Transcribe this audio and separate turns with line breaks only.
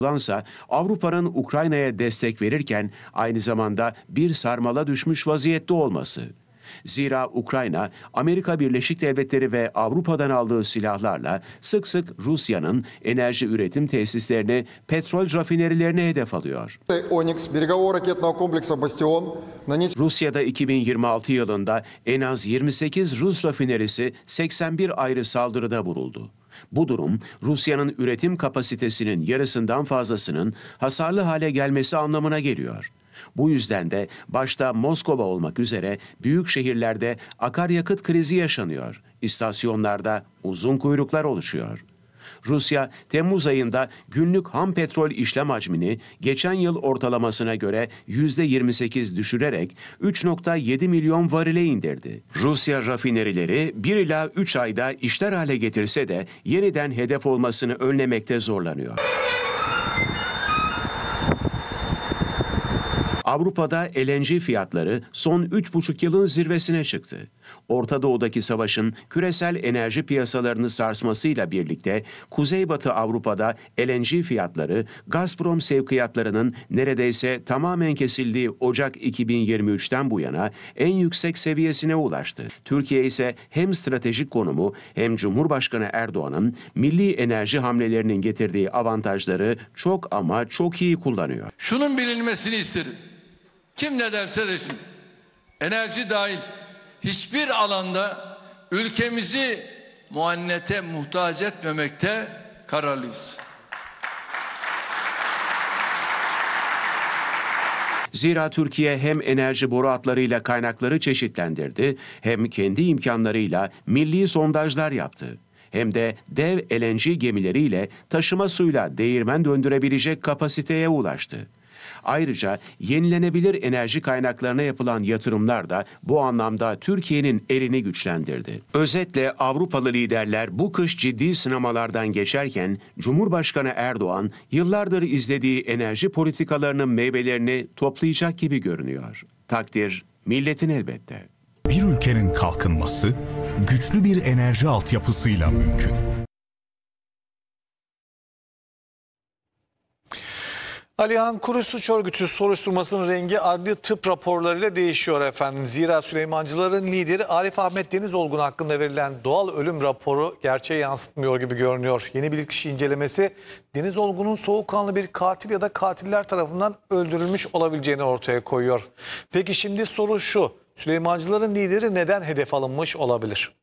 Lansa Avrupa'nın Ukrayna'ya destek verirken aynı zamanda bir sarmala düşmüş vaziyette olması. Zira Ukrayna, Amerika Birleşik Devletleri ve Avrupa'dan aldığı silahlarla sık sık Rusya'nın enerji üretim tesislerini, petrol rafinerilerini hedef alıyor. Rusya'da 2026 yılında en az 28 Rus rafinerisi 81 ayrı saldırıda vuruldu. Bu durum, Rusya'nın üretim kapasitesinin yarısından fazlasının hasarlı hale gelmesi anlamına geliyor. Bu yüzden de başta Moskova olmak üzere büyük şehirlerde akaryakıt krizi yaşanıyor. İstasyonlarda uzun kuyruklar oluşuyor. Rusya, Temmuz ayında günlük ham petrol işlem hacmini geçen yıl ortalamasına göre %28 düşürerek 3,7 milyon varile indirdi. Rusya rafinerileri 1 ila 3 ayda işler hale getirse de yeniden hedef olmasını önlemekte zorlanıyor. Avrupa'da LNG fiyatları son 3,5 yılın zirvesine çıktı. Orta Doğu'daki savaşın küresel enerji piyasalarını sarsmasıyla birlikte Kuzeybatı Avrupa'da LNG fiyatları Gazprom sevkiyatlarının neredeyse tamamen kesildiği Ocak 2023'ten bu yana en yüksek seviyesine ulaştı. Türkiye ise hem stratejik konumu hem Cumhurbaşkanı Erdoğan'ın milli enerji hamlelerinin getirdiği avantajları çok ama çok iyi kullanıyor.
Şunun bilinmesini isterim. Kim ne derse desin, enerji dahil hiçbir alanda ülkemizi muannete muhtaç etmemekte kararlıyız.
Zira Türkiye hem enerji boru hatlarıyla kaynakları çeşitlendirdi, hem kendi imkanlarıyla milli sondajlar yaptı. Hem de dev LNG gemileriyle taşıma suyla değirmen döndürebilecek kapasiteye ulaştı. Ayrıca yenilenebilir enerji kaynaklarına yapılan yatırımlar da bu anlamda Türkiye'nin elini güçlendirdi. Özetle Avrupalı liderler bu kış ciddi sınamalardan geçerken Cumhurbaşkanı Erdoğan yıllardır izlediği enerji politikalarının meyvelerini toplayacak gibi görünüyor. Takdir milletin elbette.
Bir ülkenin kalkınması güçlü bir enerji altyapısıyla mümkün.
Alihan Kuru Suç Örgütü soruşturmasının rengi adli tıp raporlarıyla değişiyor efendim. Zira Süleymancıların lideri Arif Ahmet Denizolgun hakkında verilen doğal ölüm raporu gerçeği yansıtmıyor gibi görünüyor. Yeni bilirkişi incelemesi Denizolgun'un soğukkanlı bir katil ya da katiller tarafından öldürülmüş olabileceğini ortaya koyuyor. Peki şimdi soru şu: Süleymancıların lideri neden hedef alınmış olabilir?